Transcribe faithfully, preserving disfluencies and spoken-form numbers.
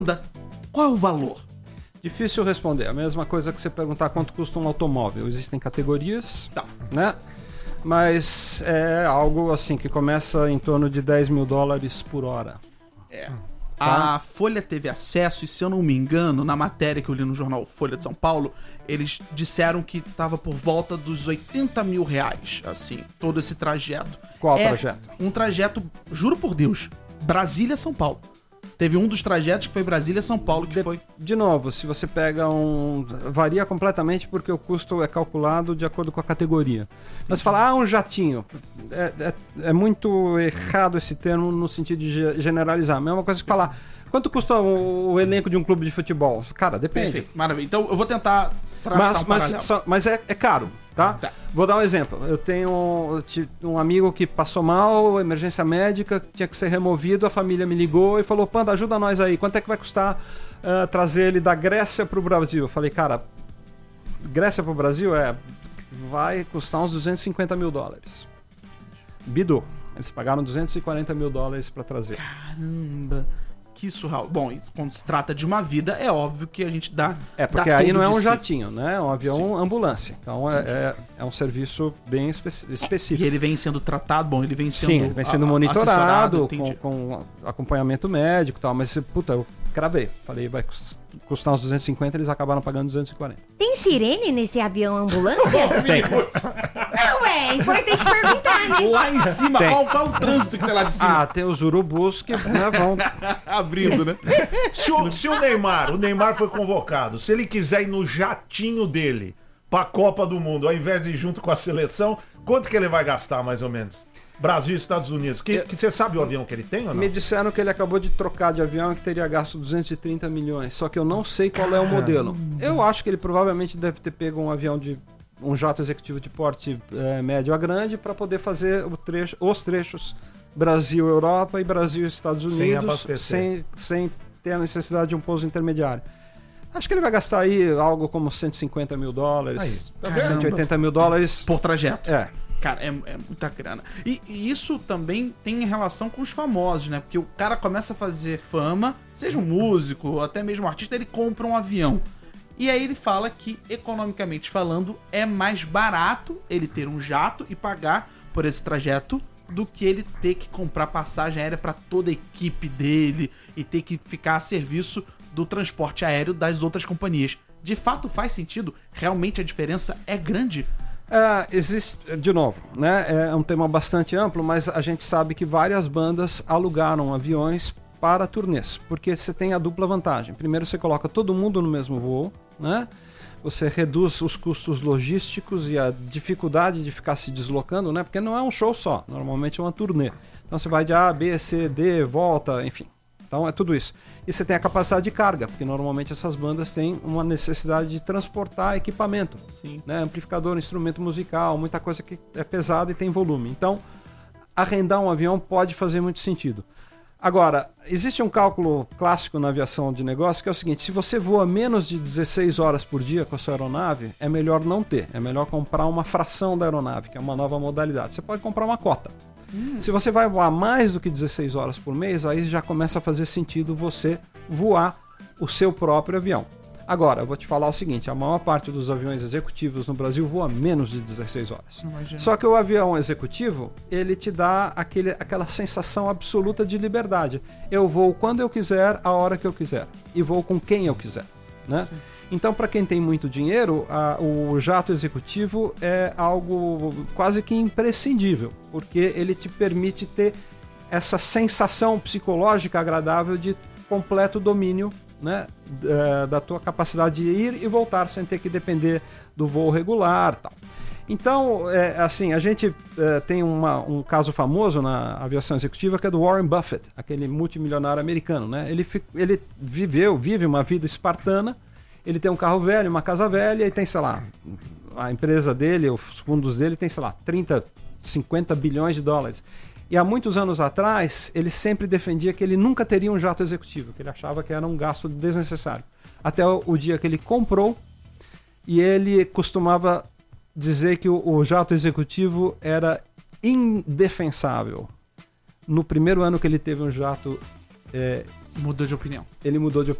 Qual é o valor? Difícil responder. A mesma coisa que você perguntar quanto custa um automóvel. Existem categorias, tá, né? Mas é algo assim que começa em torno de dez mil dólares por hora. É. Tá? A Folha teve acesso, e se eu não me engano, na matéria que eu li no jornal Folha de São Paulo, eles disseram que estava por volta dos oitenta mil reais, assim, todo esse trajeto. Qual é trajeto? Um trajeto, juro por Deus, Brasília-São Paulo. Teve um dos trajetos que foi Brasília-São Paulo, que de, foi... De novo, se você pega um... Varia completamente porque o custo é calculado de acordo com a categoria. Mas você fala, ah, um jatinho. É, é, é muito errado esse termo no sentido de generalizar. A mesma coisa que falar, quanto custa o, o elenco de um clube de futebol? Cara, depende. Perfeito, maravilha. Então eu vou tentar traçar mas, um paralelo. Mas, só, mas é, é caro, tá? tá? Vou dar um exemplo. Eu tenho um amigo que passou mal, emergência médica, tinha que ser removido, a família me ligou e falou, Panda, ajuda nós aí, quanto é que vai custar uh, trazer ele da Grécia pro Brasil? Eu falei, cara, Grécia pro Brasil é vai custar uns duzentos e cinquenta mil dólares. Bidu. Eles pagaram duzentos e quarenta mil dólares para trazer. Caramba! Que surreal. Bom, quando se trata de uma vida, é óbvio que a gente dá... É, porque dá aí não é um si. jatinho, né? É um avião Sim. ambulância. Então é, é, é um serviço bem espe específico. E ele vem sendo tratado, bom, ele vem sendo... Sim, ele vem sendo monitorado, com, com, com acompanhamento médico e tal. Mas, puta, eu cravei. Falei, vai custar uns duzentos e cinquenta, eles acabaram pagando duzentos e quarenta. Tem sirene nesse avião ambulância? Tem. Não, é importante perguntar, né? Lá em cima, qual, qual o trânsito que tem lá de cima? Ah, tem os urubus que né, vão abrindo, né? Se o, se o Neymar, o Neymar foi convocado, se ele quiser ir no jatinho dele pra Copa do Mundo, ao invés de ir junto com a seleção, quanto que ele vai gastar, mais ou menos? Brasil e Estados Unidos. Que, que você sabe o avião que ele tem ou não? Me disseram que ele acabou de trocar de avião e que teria gasto duzentos e trinta milhões. Só que eu não sei qual é o modelo. Eu acho que ele provavelmente deve ter pego um avião de... um jato executivo de porte é, médio a grande para poder fazer o trecho, os trechos Brasil-Europa e Brasil-Estados Unidos sem, sem, sem ter a necessidade de um pouso intermediário. Acho que ele vai gastar aí algo como cento e cinquenta mil dólares, aí, cento e oitenta mil dólares por trajeto. É. Cara, é, é muita grana. E, e isso também tem relação com os famosos, né? Porque o cara começa a fazer fama, seja um músico ou até mesmo um artista, ele compra um avião. E aí ele fala que, economicamente falando, é mais barato ele ter um jato e pagar por esse trajeto do que ele ter que comprar passagem aérea para toda a equipe dele e ter que ficar a serviço do transporte aéreo das outras companhias. De fato faz sentido? Realmente a diferença é grande? É, existe, de novo, né? É um tema bastante amplo, mas a gente sabe que várias bandas alugaram aviões para turnês, porque você tem a dupla vantagem. Primeiro você coloca todo mundo no mesmo voo, né? Você reduz os custos logísticos e a dificuldade de ficar se deslocando, né? Porque não é um show só, normalmente é uma turnê. Então você vai de A, B, C, D, volta, enfim. Então é tudo isso. E você tem a capacidade de carga, porque normalmente essas bandas têm uma necessidade de transportar equipamento. Sim. Né? Amplificador, instrumento musical, muita coisa que é pesada e tem volume. Então, arrendar um avião pode fazer muito sentido. Agora, existe um cálculo clássico na aviação de negócio que é o seguinte: se você voa menos de dezesseis horas por dia com a sua aeronave, é melhor não ter. É melhor comprar uma fração da aeronave, que é uma nova modalidade. Você pode comprar uma cota. Hum. Se você vai voar mais do que dezesseis horas por mês, aí já começa a fazer sentido você voar o seu próprio avião. Agora, eu vou te falar o seguinte: a maior parte dos aviões executivos no Brasil voa menos de dezesseis horas. Imagina. Só que o avião executivo, ele te dá aquele, aquela sensação absoluta de liberdade. Eu vou quando eu quiser, a hora que eu quiser. E vou com quem eu quiser. Né? Então, para quem tem muito dinheiro, a, o jato executivo é algo quase que imprescindível, porque ele te permite ter essa sensação psicológica agradável de completo domínio, né, da tua capacidade de ir e voltar sem ter que depender do voo regular, tal. Então, é, assim, a gente é, tem uma, um caso famoso na aviação executiva que é do Warren Buffett, aquele multimilionário americano, né? Ele, ele viveu, vive uma vida espartana, ele tem um carro velho, uma casa velha e tem, sei lá, a empresa dele, os fundos dele tem, sei lá, trinta, cinquenta bilhões de dólares. E há muitos anos atrás, ele sempre defendia que ele nunca teria um jato executivo, que ele achava que era um gasto desnecessário. Até o, o dia que ele comprou, e ele costumava dizer que o, o jato executivo era indefensável. No primeiro ano que ele teve um jato é, Mudou de opinião. Ele mudou de